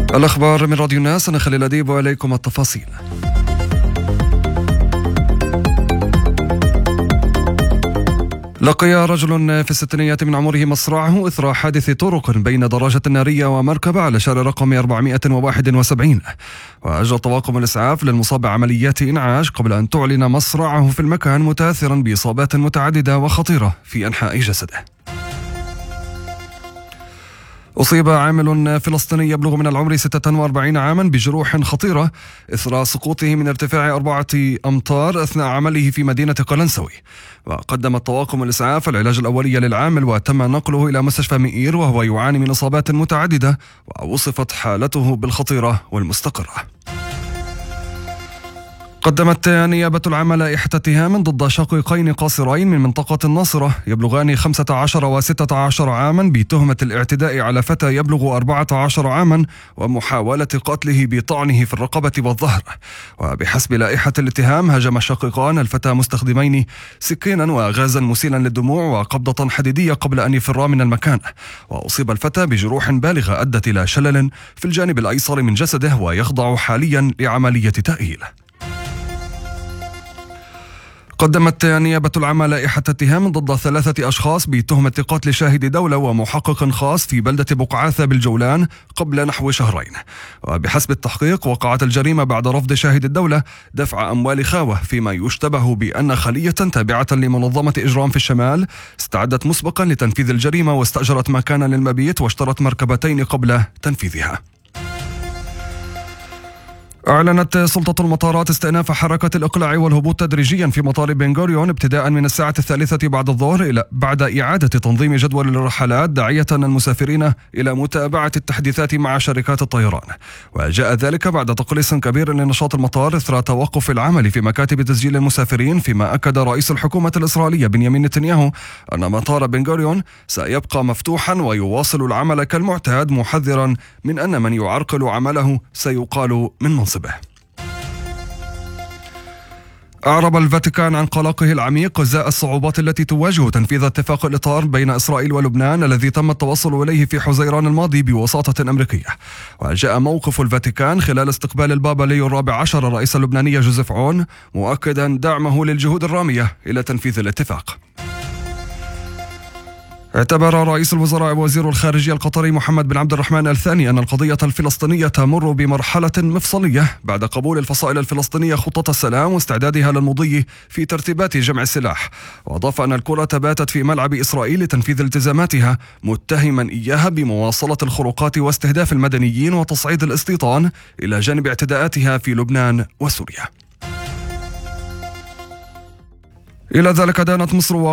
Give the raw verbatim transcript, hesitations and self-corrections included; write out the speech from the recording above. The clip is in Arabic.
الأخبار من راديو الناس، أنا خليل أديب وإليكم التفاصيل. لقي رجل في الستينيات من عمره مصرعه إثر حادث طرق بين دراجة نارية ومركبة على شارع رقم أربعمائة وواحد وسبعين، وأجرى طواقم الإسعاف للمصاب عمليات إنعاش قبل أن تعلن مصرعه في المكان، متأثرا بإصابات متعددة وخطيرة في أنحاء جسده. أصيب عامل فلسطيني يبلغ من العمر ستة وأربعين عاما بجروح خطيرة إثر سقوطه من ارتفاع أربعة أمتار أثناء عمله في مدينة قلنسوي، وقدمت طواقم الإسعاف العلاج الأولي للعامل وتم نقله إلى مستشفى مئير وهو يعاني من إصابات متعددة، ووصفت حالته بالخطيرة والمستقرة. قدمت نيابة العامة لائحة اتهام ضد شقيقين قاصرين من منطقة الناصرة يبلغان خمسة عشر وستة عشر عاما بتهمة الاعتداء على فتى يبلغ أربعة عشر عاما ومحاولة قتله بطعنه في الرقبة والظهر. وبحسب لائحة الاتهام، هاجم الشقيقان الفتى مستخدمين سكينا وغازا مسيلا للدموع وقبضة حديدية قبل أن يفرا من المكان، وأصيب الفتى بجروح بالغة أدت إلى شلل في الجانب الأيسر من جسده، ويخضع حاليا لعملية تأهيل. قدمت نيابة العامة لائحة اتهام ضد ثلاثة أشخاص بتهمة قتل شاهد دولة ومحقق خاص في بلدة بقعاثة بالجولان قبل نحو شهرين. وبحسب التحقيق، وقعت الجريمة بعد رفض شاهد الدولة دفع أموال خاوة، فيما يشتبه بأن خلية تابعة لمنظمة إجرام في الشمال استعدت مسبقا لتنفيذ الجريمة واستأجرت مكانا للمبيت واشترت مركبتين قبل تنفيذها. أعلنت سلطة المطارات استئناف حركة الإقلاع والهبوط تدريجيا في مطار بن غوريون ابتداء من الساعة الثالثة بعد الظهر إلى بعد إعادة تنظيم جدول الرحلات، داعية المسافرين إلى متابعة التحديثات مع شركات الطيران. وجاء ذلك بعد تقليص كبير لنشاط المطار إثر توقف العمل في مكاتب تسجيل المسافرين، فيما أكد رئيس الحكومة الإسرائيلية بنيامين نتنياهو أن مطار بن غوريون سيبقى مفتوحا ويواصل العمل كالمعتاد، محذرا من أن من يعرقل عمله سيقال من منصبه. أعرب الفاتيكان عن قلقه العميق إزاء الصعوبات التي تواجه تنفيذ اتفاق الإطار بين إسرائيل ولبنان الذي تم التوصل إليه في حزيران الماضي بوساطة أمريكية. وجاء موقف الفاتيكان خلال استقبال البابا ليو الرابع عشر الرئيس اللبناني جوزيف عون، مؤكدا دعمه للجهود الرامية إلى تنفيذ الاتفاق. اعتبر رئيس الوزراء ووزير الخارجية القطري محمد بن عبد الرحمن الثاني أن القضية الفلسطينية تمر بمرحلة مفصلية بعد قبول الفصائل الفلسطينية خطة السلام واستعدادها للمضي في ترتيبات جمع السلاح، وأضاف أن الكرة باتت في ملعب إسرائيل لتنفيذ التزاماتها، متهما إياها بمواصلة الخروقات واستهداف المدنيين وتصعيد الاستيطان إلى جانب اعتداءاتها في لبنان وسوريا. إلى ذلك دانت مصر